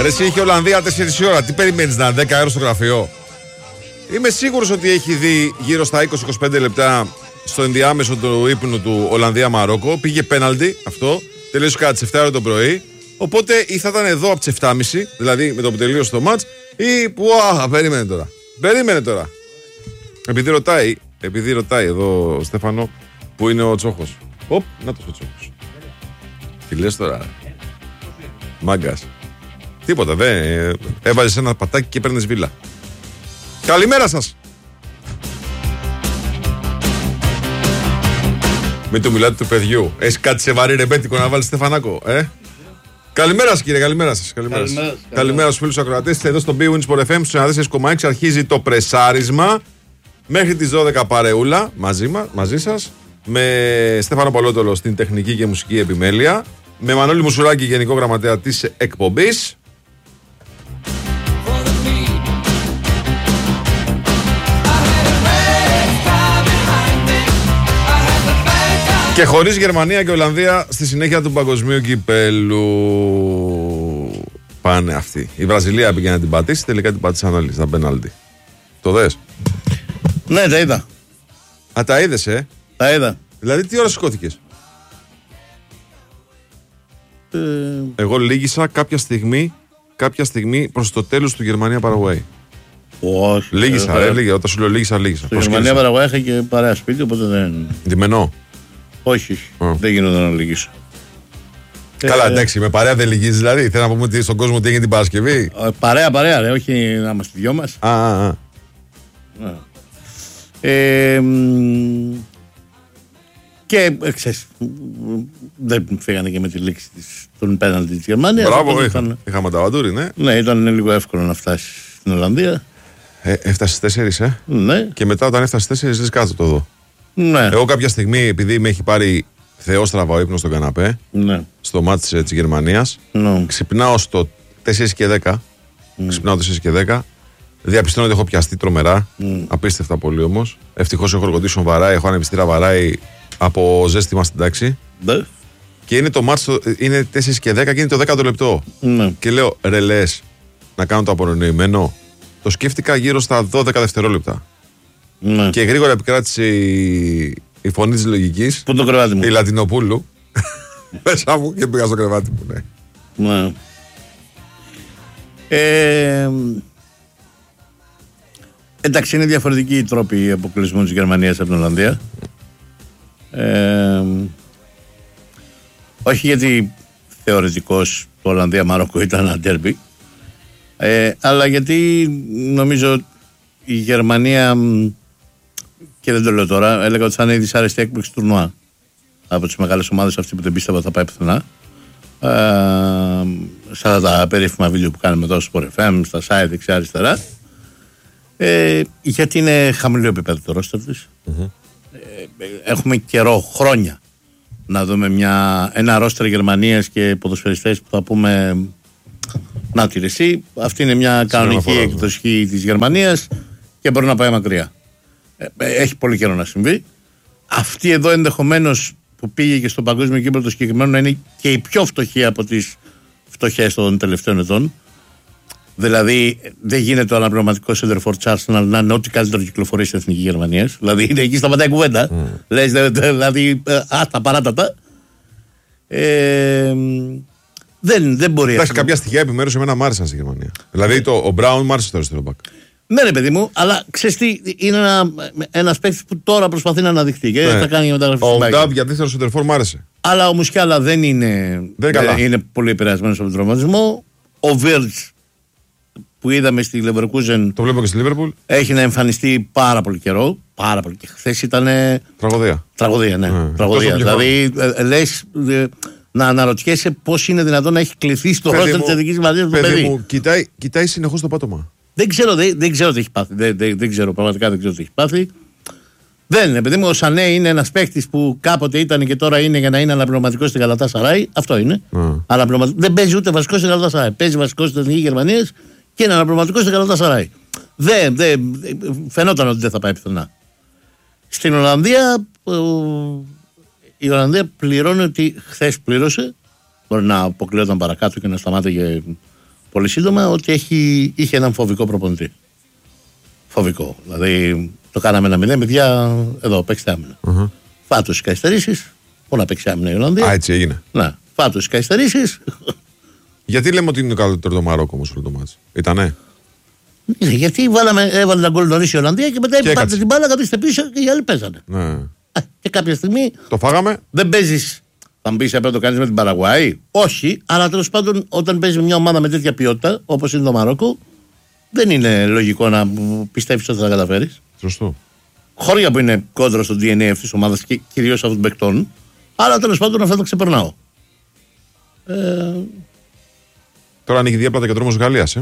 Ρε, εσύ είχε Ολλανδία 4 η ώρα. Τι περιμένεις να είναι 10 ώρα στο γραφείο? Είμαι σίγουρος ότι έχει δει γύρω στα 20-25 λεπτά στο ενδιάμεσο του ύπνου του Ολλανδία-Μαρόκο. Πήγε πέναλτι αυτό. Τελείωσε κάτι τις 7 ώρα το πρωί. Οπότε ή θα ήταν εδώ από τις 7.30, δηλαδή με το που τελείωσε το μάτς, ή που. Περίμενε τώρα. Περίμενε τώρα. Επειδή ρωτάει εδώ ο Στέφανο που είναι ο Τσόχος. Οπ, να το ο Τσόχος. Τι λες τώρα? Μάγκας. Τίποτα, έβαζες ένα πατάκι και έπαιρνες βίλα. Καλημέρα σας. Μην του μιλάτε του παιδιού. Έχεις κάτι σε βαρύ ρεμπέτικο να βάλεις, Στεφανάκο, Καλημέρα σας, κύριε, καλημέρα σας. Καλημέρα στους φίλους ακροατές. Είστε εδώ στο BWIN Sport FM στους 94,6. Αρχίζει το πρεσάρισμα μέχρι τις 12 παρεούλα μαζί σας. Με Στέφανο Παλότολο στην τεχνική και μουσική επιμέλεια. Με Μανώλη Μουσουράκη, γενικό γραμματέα της εκπομπής. Και χωρίς Γερμανία και Ολλανδία στη συνέχεια του παγκοσμίου κυπέλου. Πάνε αυτοί. Η Βραζιλία πήγε να την πατήσει, τελικά την πάτησαν όλοι στα πέναλτι. Το δες? Ναι, τα είδα. Τα είδες, Τα είδα. Δηλαδή τι ώρα σηκώθηκες? Εγώ λύγησα κάποια στιγμή προς το τέλος του Γερμανία-Παραγουάη. Όχι. Λύγησα, όταν σου λέω λύγησα. Στο Γερμανία-Παραγουάη είχα και παρέα σπίτι, οπότε δεν. Διμενό. Όχι, δεν γινόταν να λυγίσω. Καλά, εντάξει, με παρέα δεν λυγίζει δηλαδή. Θέλω να πούμε ότι στον κόσμο τι έγινε την Παρασκευή. Παρέα, ρε, όχι να είμαστε δυο μας. Και ξέρεις, δεν φύγανε και με τη λήξη των πέναλτι της Γερμανίας. Μπράβο, είχαμε τα βαντούρι, ναι. Ναι, ήταν λίγο εύκολο να φτάσει στην Ολλανδία. Έφτασε στις 4, Ναι. Και μετά όταν έφτασε στις 4, λες κάτω το δω. Ναι. Εγώ κάποια στιγμή, επειδή με έχει πάρει θεόστραβα ο ύπνος στον καναπέ, στο μάτς της Γερμανίας, ξυπνάω στο 4 και 10. Ξυπνάω 4 και 10. Διαπιστώνω ότι έχω πιαστεί τρομερά. Απίστευτα πολύ όμως. Ευτυχώς έχω εργοτήσιο βαράει, έχω ανεβιστήρα βαράει από ζέστημα στην τάξη. Ναι. Και είναι το μάτς, είναι 4 και 10 και είναι το 10ο λεπτό. Ναι. Και λέω, ρε λες, να κάνω το απορρονοημένο. Το σκέφτηκα γύρω στα 12 δευτερόλεπτα. Ναι. Και γρήγορα επικράτησε η φωνή της λογικής. Πού το κρεβάτι μου? Η Λατινοπούλου. Μέσα μου και πήγα στο κρεβάτι μου, ναι. Ναι. Εντάξει, είναι διαφορετικοί οι τρόποι αποκλεισμού της Γερμανίας από την Ολλανδία. Όχι γιατί θεωρητικώς το Ολλανδία-Μαρόκο ήταν ένα ντέρμπι, αλλά γιατί νομίζω η Γερμανία, και δεν το λέω τώρα, έλεγα ότι θα είναι η δυσάρεστη έκπληξη του τουρνουά από τις μεγάλες ομάδες, αυτή που δεν πίστευα θα πάει πουθενά. Σαν τα περίφημα βίντεο που κάνουμε εδώ στο Sport FM, στα site δεξιά-αριστερά. Γιατί είναι χαμηλό επίπεδο το ρόστερ της. Έχουμε καιρό, χρόνια, να δούμε ένα ρόστερ Γερμανίας και ποδοσφαιριστές που θα πούμε να τη ρεσί. Αυτή είναι μια κανονική εκδοχή της Γερμανίας και μπορεί να πάει μακριά. Έχει πολύ καιρό να συμβεί. Αυτή εδώ ενδεχομένως που πήγε και στο παγκόσμιο κύπελλο το συγκεκριμένο να είναι και η πιο φτωχή από τις φτωχές των τελευταίων ετών. Δηλαδή δεν γίνεται ο αναπληρωματικός σέντερφορ Arsenal να είναι ό,τι καλύτερο κυκλοφορεί στην εθνική Γερμανία. Δηλαδή είναι εκεί σταματάει κουβέντα. Λες δηλαδή τα παράτατα. Δεν μπορεί. Εντάξει, κάποια στοιχεία επιμέρους εμένα μ' άρεσαν στη Γερμανία. Δηλαδή ο Μπράουν μ' άρεσε στο αριστερό μπακ. Ναι, ρε παιδί μου, αλλά ξέρεις τι, είναι ένας παίκτης που τώρα προσπαθεί να αναδειχθεί και θα κάνει μεταγραφή. Ο Ντάμπ για δεύτερο σεντερφόρ μ' άρεσε. Αλλά ο Μουσιάλα δεν είναι πολύ επηρεασμένος από τον τραυματισμό. Ο Βίρτς που είδαμε στη Leverkusen, το βλέπω και στη Liverpool, έχει να εμφανιστεί πάρα πολύ καιρό. Πάρα πολύ. Και χθες ήταν. Τραγωδία, ναι. Τραγωδία. Δηλαδή λες να αναρωτιέσαι πώς είναι δυνατόν να έχει κληθεί στο ρόστερ της Εθνικής Γερμανίας το παιδί. Μου, κοιτάει συνεχώς το πάτωμα. Δεν ξέρω τι έχει πάθει. Δεν ξέρω, πραγματικά δεν ξέρω τι έχει πάθει. Δεν είναι, παιδί μου. Ο Σανέ είναι ένας παίκτης που κάποτε ήταν και τώρα είναι για να είναι αναπληρωματικός στην Γαλατάσαράι. Αυτό είναι. Δεν παίζει ούτε βασικός στην Γαλατάσαράι. Παίζει βασικός στην Εθνική Γερμανία και είναι αναπληρωματικός στην Γαλατάσαράι. Φαινόταν ότι δεν θα πάει πουθενά. Στην Ολλανδία, η Ολλανδία πληρώνει ότι χθες πλήρωσε. Μπορεί να αποκλειόταν παρακάτω και να σταμάτηγε πολύ σύντομα ότι είχε έναν φοβικό προπονητή. Φοβικό. Δηλαδή το κάναμε 1-0, παιδιά, εδώ παίξτε άμυνα. Φάτος οι καθυστερήσεις. Πού να παίξει άμυνα η Ολλανδία. Α, έτσι έγινε. Να, φάτος οι καθυστερήσεις. Γιατί λέμε ότι είναι το καλύτερο το Μαρόκο όμως όλο το μάτς? Ήτανε. Γιατί έβαλε τα γκολ νωρίς η Ολλανδία και μετά έπαιρνε την μπάλα, καθίστε πίσω και οι άλλοι παίζανε. Ναι. Και κάποια στιγμή. Το φάγαμε. Δεν παίζεις. Θα μου πεις έπρεπε να το κάνεις με την Παραγουάη. Όχι, αλλά τέλος πάντων όταν παίζει μια ομάδα με τέτοια ποιότητα όπως είναι το Μαρόκο, δεν είναι λογικό να πιστεύεις ότι θα τα καταφέρεις. Σωστό. Χώρια που είναι κόντρα στο DNA αυτής της ομάδας και κυρίως αυτών των παικτών, αλλά τέλος πάντων αυτά τα ξεπερνάω. Τώρα ανοίγει διάπλατα και ο δρόμος Γαλλίας,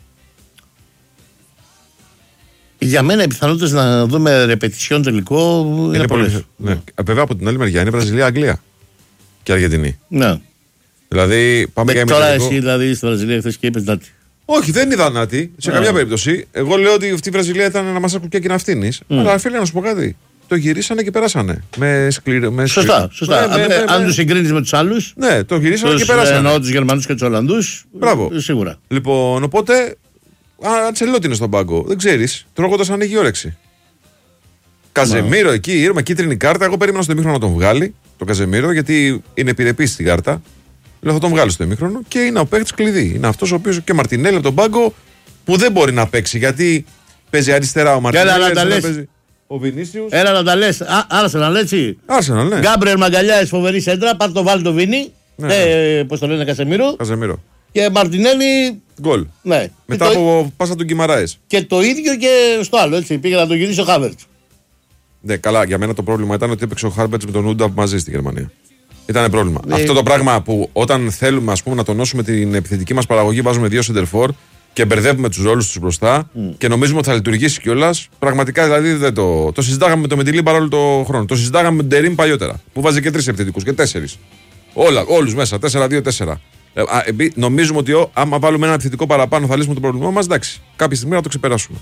Για μένα οι πιθανότητες να δούμε ρεπετησιόν τελικό είναι πολλές. Ναι. Βέβαια από την άλλη μεριά είναι Βραζιλία-Αγγλία και Αργεντινή. Ναι. Δηλαδή πάμε για τώρα εσύ δηλαδή στη Βραζιλία χθες και είπες Νάτι. Όχι, δεν είδα Νάτι σε καμιά περίπτωση. Εγώ λέω ότι αυτή η Βραζιλία ήταν ένα μάσα κουκιά και να φτύνεις. Αλλά φίλε να σου πω κάτι. Το γυρίσανε και περάσανε. Σωστά. Αν τους συγκρίνεις με τους άλλους. Ναι, το γυρίσανε και περάσανε. Εννοώ τους Γερμανούς και τους Ολλανδούς. Μπράβο. Σίγουρα. Λοιπόν, οπότε. Αντσελότη είναι στον πάγκο. Δεν ξέρεις. Τρώγοντας ανοίγει η όρεξη. Καζεμίρο εκεί, ήρμα κίτρινη κάρτα. Εγώ περίμενα στο ημίχρονο να τον βγάλει. Το Καζεμίρο, γιατί είναι επιρρεπής στην κάρτα. Λέω θα τον βγάλει στο ημίχρονο και είναι ο παίκτης κλειδί. Είναι αυτός ο οποίος και Μαρτινέλη από τον πάγκο που δεν μπορεί να παίξει γιατί παίζει αριστερά ο Μαρτινέλη. Ο Βινίσιους. Έλα να τα λες. Άρσεναλ έτσι. Άρσεναλ, ναι. Γκάμπριελ Μαγκαλιάης φοβερή σέντρα. Πάρ' το βάλει το Βίνι. Πώς το λένε, Καζεμίρο. Και Μαρτινέλη. Γκολ. Ναι. Μετά από πάσα του Γκιμαράες. Και το ίδιο και στο άλλο. Έτσι. Πήγε να το γυρίσει ο Χάβερτς. Ναι, καλά. Για μένα το πρόβλημα ήταν ότι έπαιξε ο Χάρμπερτς με τον Ούντα μαζί στη Γερμανία. Ήταν πρόβλημα. Αυτό το πράγμα που όταν θέλουμε να τονώσουμε την επιθετική μας παραγωγή, βάζουμε 2 σεντερφόρ και μπερδεύουμε τους ρόλους τους μπροστά και νομίζουμε ότι θα λειτουργήσει κιόλας. Πραγματικά δηλαδή δεν το συζητάγαμε με το Μεντιλή παρόλο το χρόνο. Το συζητάγαμε με τον Ντερίμ παλιότερα που βάζει και 3 επιθετικούς και 4. Όλους μέσα. 4-2-4. Νομίζουμε ότι άμα βάλουμε ένα επιθετικό παραπάνω θα λύσουμε το πρόβλημά μας. Εντάξει, κάποια στιγμή να το ξεπεράσουμε.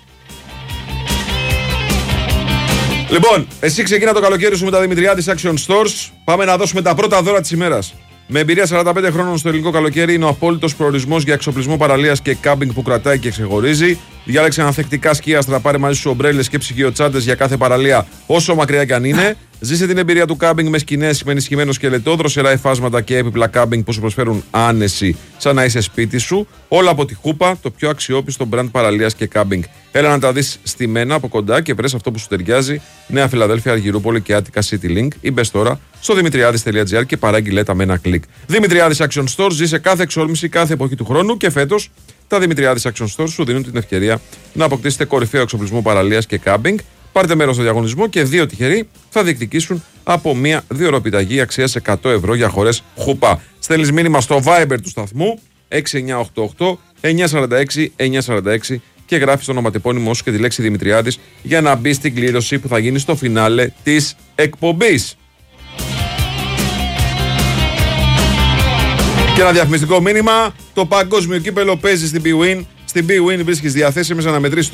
Λοιπόν, εσύ ξεκίνα το καλοκαίρι σου με τα Δημητριάδης Action Stores. Πάμε να δώσουμε τα πρώτα δώρα της ημέρας. Με εμπειρία 45 χρόνων στο ελληνικό καλοκαίρι, είναι ο απόλυτος προορισμός για εξοπλισμό παραλίας και κάμπινγκ που κρατάει και ξεχωρίζει. Διάλεξε ανθεκτικά σκίαστρα, πάρε μαζί σου ομπρέλες και ψυγειοτσάντες για κάθε παραλία, όσο μακριά κι αν είναι. Ζήσε την εμπειρία του κάμπινγκ με σκηνές, με ενισχυμένο σκελετό, δροσερά υφάσματα και έπιπλα κάμπινγκ που σου προσφέρουν άνεση σαν να είσαι σπίτι σου. Όλα από τη Χούπα, το πιο αξιόπιστο brand παραλίας και κάμπινγκ. Έλα να τα δεις στημένα από κοντά και βρες αυτό που σου ταιριάζει. Νέα Φιλαδέλφια, Αργυρούπολη και Άττικα City Link. Ή μπες τώρα στο δημητριάδης.gr και παράγγειλε τα με ένα κλικ. Δημητριάδης Action Stores, ζει σε κάθε εξόλμηση, κάθε εποχή του χρόνου και φέτος τα Δημητριάδης Action Stores σου δίνουν την ευκαιρία να αποκτήσετε κορυφαίο εξοπλισμό παραλίας και κάμπινγκ. Πάρτε μέρος στο διαγωνισμό και 2 τυχεροί θα διεκδικήσουν από μία 2ωροπιταγή αξίας 100 ευρώ για χορές Χούπα. Στέλνεις μήνυμα στο Viber του σταθμού 6988 946 946 και γράφεις το ονοματεπώνυμό σου και τη λέξη Δημητριάδης για να μπει στην κλήρωση που θα γίνει στο φινάλε της εκπομπής. Και ένα διαφημιστικό μήνυμα: το παγκόσμιο κύπελο παίζει στην bwin. Στην bwin βρίσκεις διαθέσιμες αναμετρήσεις